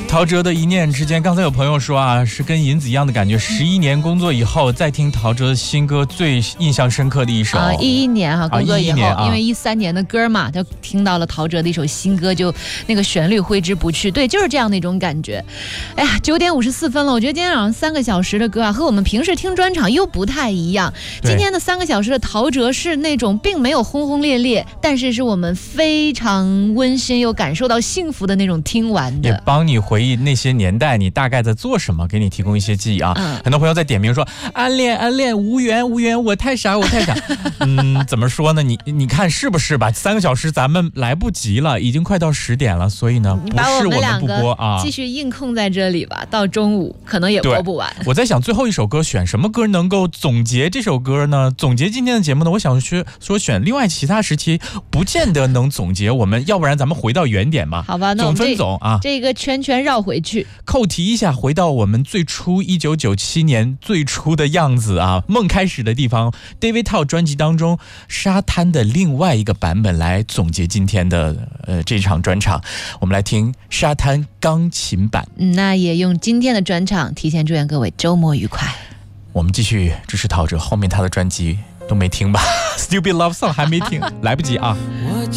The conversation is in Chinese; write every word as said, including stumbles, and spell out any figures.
陶喆的一念之间，刚才有朋友说啊，是跟银子一样的感觉。十一年工作以后，再听陶喆的新歌，最印象深刻的一首啊，一一年哈、啊，工作以后， 啊、 因为一三年的歌嘛，就听到了陶喆的一首新歌，就那个旋律挥之不去。对，就是这样的一种感觉。哎呀，九点五十四分了，我觉得今天早上三个小时的歌啊，和我们平时听专场又不太一样。今天的三个小时的陶喆是那种并没有轰轰烈烈，但是是我们非常温馨又感受到幸福的那种听完的， 也帮你回忆那些年代你大概在做什么，给你提供一些记忆啊。嗯、很多朋友在点名说暗恋暗恋无缘无缘，我太傻我太傻。嗯，怎么说呢？你你看是不是吧？三个小时咱们来不及了，已经快到十点了，所以呢，不是我们不播啊， 继续硬控在这里吧，到中午可能也播不完。 我在想最后一首歌选什么歌能够总结这首歌呢？总结今天的节目呢？我想说说选另外其他时期不见得能总结，我们要不然咱们回到原点吧。 好吧，那总分总啊， 这个圈圈绕回去， 扣题一下，回到我们最初一九九七年最初的样子啊，梦开始的地方。David Tao 专辑当中沙滩的另外一个版本来总结今天的呃这场专场，我们来听沙滩钢琴版。 嗯，那也用今天的专场提前祝愿各位周末愉快。 我们继续支持陶喆，后面他的专辑都没听吧？Stupid Love Song 还没听，来不及啊。